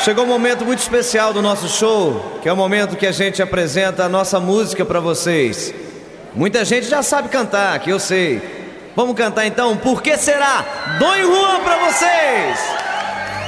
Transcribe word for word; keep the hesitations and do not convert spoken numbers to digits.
Chegou um momento muito especial do nosso show, que é o momento que a gente apresenta a nossa música pra vocês. Muita gente já sabe cantar, que eu sei. Vamos cantar então Por Que Será? Dom Juan pra vocês!